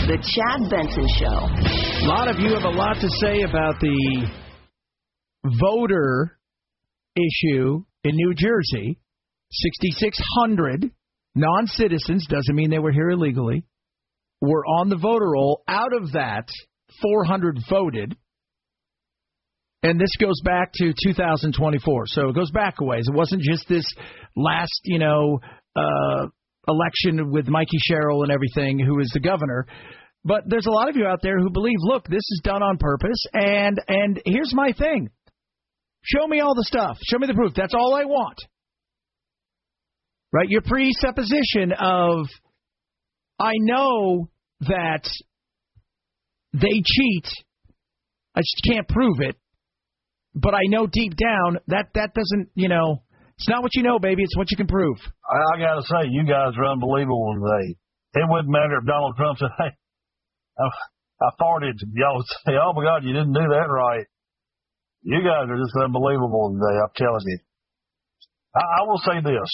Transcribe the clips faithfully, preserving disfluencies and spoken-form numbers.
The Chad Benson Show. A lot of you have a lot to say about the voter issue in New Jersey. sixty-six hundred non-citizens, doesn't mean they were here illegally, were on the voter roll. Out of that, four hundred voted. And this goes back to two thousand twenty-four. So it goes back a ways. It wasn't just this last, you know, uh, election with Mikey Sherrill and everything, who is the governor. But there's a lot of you out there who believe, look, this is done on purpose. And and here's my thing. Show me all the stuff. Show me the proof. That's all I want. Right? Your presupposition of, I know that they cheat. I just can't prove it. But I know deep down that that doesn't, you know, it's not what you know, baby. It's what you can prove. I, I got to say, you guys are unbelievable today. It wouldn't matter if Donald Trump said, hey, I, I farted. Y'all would say, oh, my God, you didn't do that right. You guys are just unbelievable today, I'm telling you. I, I will say this.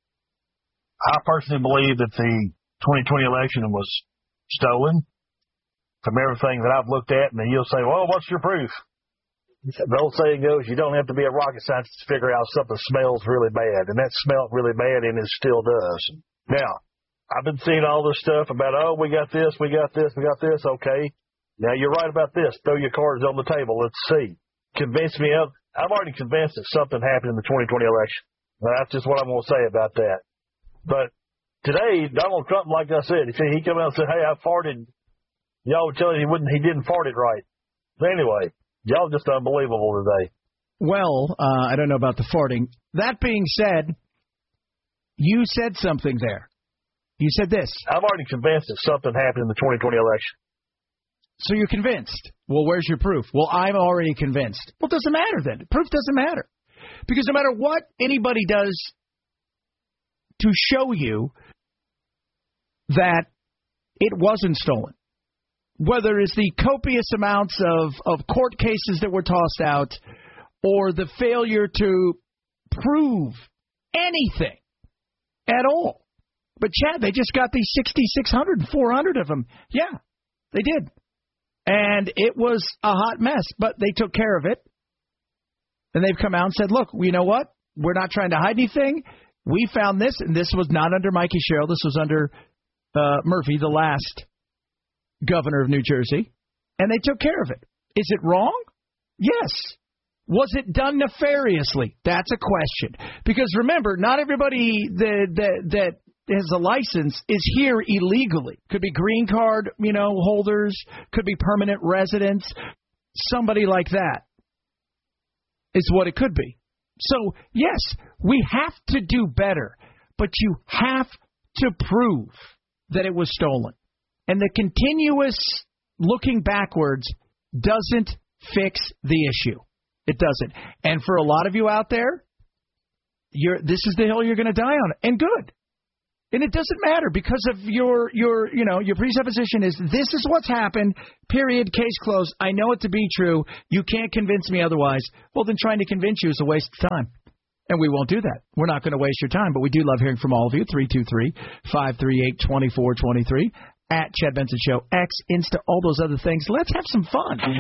I personally believe that the twenty twenty election was stolen from everything that I've looked at, and then you'll say, well, what's your proof? The old saying goes, you don't have to be a rocket scientist to figure out something smells really bad, and that smelled really bad, and it still does. Now, I've been seeing all this stuff about, oh, we got this, we got this, we got this, okay. Now, you're right about this. Throw your cards on the table. Let's see. Convince me of, I'm already convinced that something happened in the twenty twenty election. That's just what I'm going to say about that. But today, Donald Trump, like I said, he, he came out and said, hey, I farted. Y'all would tell you he, wouldn't, he didn't fart it right. But anyway, y'all just unbelievable today. Well, uh, I don't know about the farting. That being said, you said something there. You said this. I'm already convinced that something happened in the twenty twenty election. So you're convinced. Well, where's your proof? Well, I'm already convinced. Well, it doesn't matter then. Proof doesn't matter. Because no matter what anybody does to show you that it wasn't stolen, whether it's the copious amounts of, of court cases that were tossed out or the failure to prove anything at all. But, Chad, they just got these sixty-six hundred, four hundred of them. Yeah, they did. And it was a hot mess, but they took care of it. And they've come out and said, look, you know what? We're not trying to hide anything. We found this, and this was not under Mikey Sherrill. This was under uh, Murphy, the last governor of New Jersey, and they took care of it. Is it wrong? Yes. Was it done nefariously? That's a question. Because remember, not everybody that that, that has a license is here illegally. Could be green card, you know, holders, could be permanent residents, somebody like that is what it could be. So, yes, we have to do better, but you have to prove that it was stolen. And the continuous looking backwards doesn't fix the issue. It doesn't. And for a lot of you out there, you're, this is the hill you're going to die on. And good. And it doesn't matter because of your, your, you know, your presupposition is this is what's happened, period, case closed. I know it to be true. You can't convince me otherwise. Well, then trying to convince you is a waste of time. And we won't do that. We're not going to waste your time, but we do love hearing from all of you. three two three, five three eight, two four two three. At Chad Benson Show, X, Insta, all those other things. Let's have some fun.